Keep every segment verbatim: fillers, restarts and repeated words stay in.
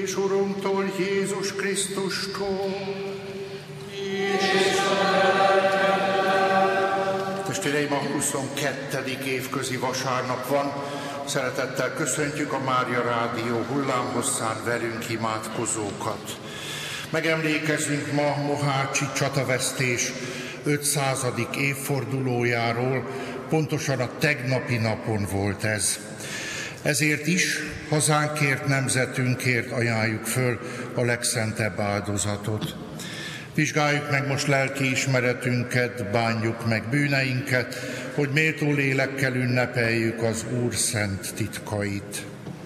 és Urunktól, Jézus Krisztustól. Testvéreim, a huszonkettedik évközi vasárnap van. Szeretettel köszöntjük a Mária Rádió hullámhosszán velünk imádkozókat. Megemlékezünk ma Mohácsi csatavesztés ötszázadik évfordulójáról, pontosan a tegnapi napon volt ez. Ezért is hazánkért, nemzetünkért ajánljuk föl a legszentebb áldozatot. Vizsgáljuk meg most lelkiismeretünket, bánjuk meg bűneinket, hogy méltó lélekkel ünnepeljük az Úr szent titkait.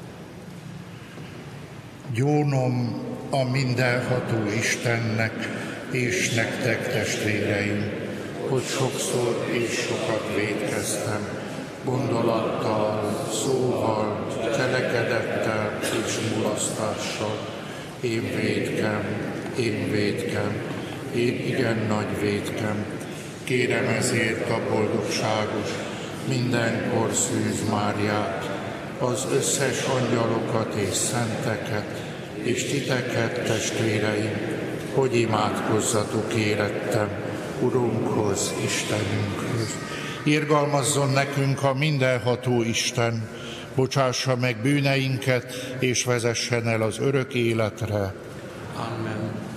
Gyónom a mindenható Istennek és nektek, testvéreim, hogy sokszor és sokat vétkeztem, gondolattal, szóval, cselekedettel és mulasztással. Én vétkem, én vétkem, én igen nagy vétkem. Kérem ezért a boldogságos, mindenkor szűz Máriát, az összes angyalokat és szenteket, és titeket, testvéreim, hogy imádkozzatok érettem Urunkhoz, Istenünkhöz. Irgalmazzon nekünk a mindenható Isten, bocsássa meg bűneinket, és vezessen el az örök életre. Amen.